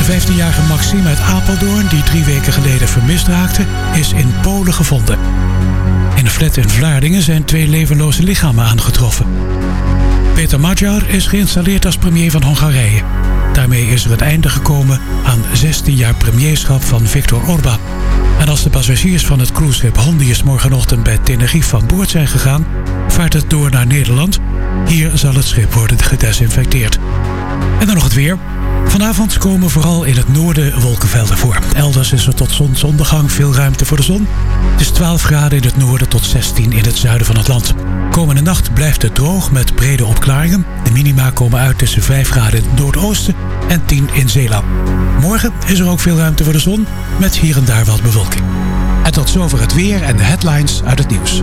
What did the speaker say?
De 15-jarige Maxime uit Apeldoorn, die 3 weken geleden vermist raakte, is in Polen gevonden. In een flat in Vlaardingen zijn 2 levenloze lichamen aangetroffen. Peter Magyar is geïnstalleerd als premier van Hongarije. Daarmee is er het einde gekomen aan 16 jaar premierschap van Viktor Orbán. En als de passagiers van het cruiseschip Hondius morgenochtend bij Tenerife van boord zijn gegaan, vaart het door naar Nederland. Hier zal het schip worden gedesinfecteerd. En dan nog het weer. Vanavond komen vooral in het noorden wolkenvelden voor. Elders is er tot zonsondergang veel ruimte voor de zon. Het is 12 graden in het noorden tot 16 in het zuiden van het land. Komende nacht blijft het droog met brede opklaringen. De minima komen uit tussen 5 graden in het noordoosten en 10 in Zeeland. Morgen is er ook veel ruimte voor de zon met hier en daar wat bewolking. En tot zover het weer en de headlines uit het nieuws.